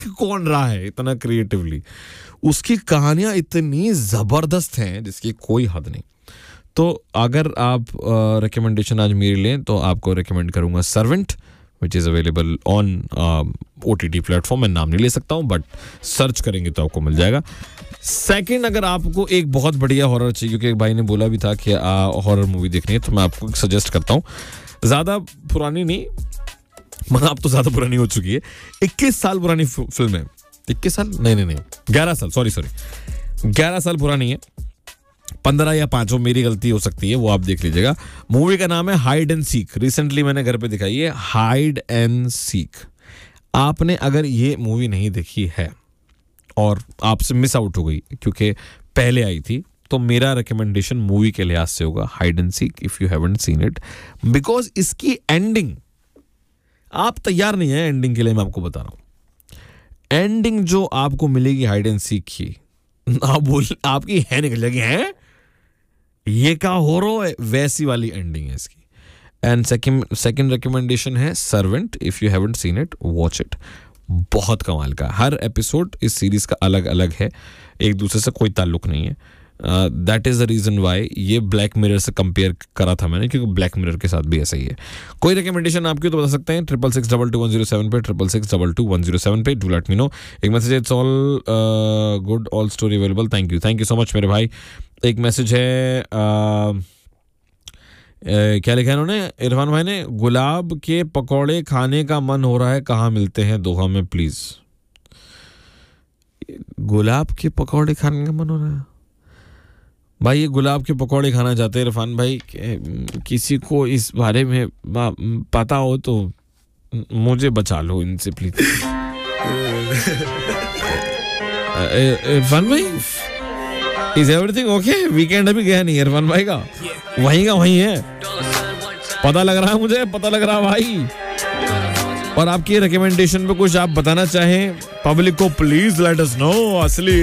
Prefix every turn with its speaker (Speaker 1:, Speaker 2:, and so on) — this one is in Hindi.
Speaker 1: कौन रहा है इतना क्रिएटिवली, उसकी कहानियां इतनी जबरदस्त हैं जिसकी कोई हद नहीं। तो अगर आप रिकमेंडेशन आज मेरी लें तो आपको रिकमेंड करूंगा servant, which is available on OTT platform. मैं नाम नहीं ले सकता हूँ बट सर्च करेंगे तो आपको मिल जाएगा। सेकंड, अगर आपको एक बहुत बढ़िया हॉरर चाहिए, क्योंकि एक भाई ने बोला भी था कि हॉरर मूवी देखनी है, तो मैं आपको सजेस्ट करता हूँ। ज़्यादा पुरानी नहीं, मतलब अब तो ज़्यादा पुरानी हो चुकी है, 21 साल पुरानी फिल्म है। 21 साल नहीं 11 साल, सॉरी 11 साल पुरानी है, 15 या 5, मेरी गलती हो सकती है, वो आप देख लीजिएगा। मूवी का नाम है हाइड एंड सीक। रिसेंटली मैंने घर पे दिखाई है, हाइड एंड सीक। आपने अगर ये मूवी नहीं देखी है और आपसे मिस आउट हो गई क्योंकि पहले आई थी, तो मेरा रिकमेंडेशन मूवी के लिहाज से होगा hide and seek, if you haven't seen it, because इसकी एंडिंग आप तैयार नहीं है एंडिंग के लिए। मैं आपको बता रहा हूं, एंडिंग जो आपको मिलेगी हाइड एंड सीक की, आप बोल आपकी है निकल जाएगी, है ये क्या हो रहा है, वैसी वाली एंडिंग है इसकी। एंड सेकंड रिकमेंडेशन है servant. If you haven't seen it, watch it. बहुत कमाल का, हर एपिसोड इस सीरीज का अलग अलग है, एक दूसरे से कोई ताल्लुक नहीं है। That is the reason why ये ब्लैक मिरर से कंपेयर करा था मैंने, क्योंकि ब्लैक मिरर के साथ भी ऐसा ही है। कोई रिकमेंडेशन आपकी तो बता सकते हैं 66622107 पे, 66622107 पे। Do let me know. एक मैसेज है, it's all good, all story available. Thank you so much मेरे भाई। एक मैसेज है, क्या लिखा है इन्होंने, इरफान भाई ने, गुलाब के पकौड़े खाने का मन हो रहा है, कहाँ मिलते हैं दोहा में प्लीज। गुलाब के पकौड़े खाने का मन हो रहा है भाई, ये गुलाब के पकौड़े खाना चाहते हैं इरफान भाई। किसी को इस बारे में पता हो तो मुझे बचा लो इनसे प्लीज। इरफान भाई, इज एवरीथिंग ओके? वीकेंड अभी गया नहीं इरफान भाई का, वहीं है, पता लग रहा है मुझे, पता लग रहा भाई। और आपकी रिकमेंडेशन पे कुछ आप बताना चाहें पब्लिक को, प्लीज लेट अस नो। असली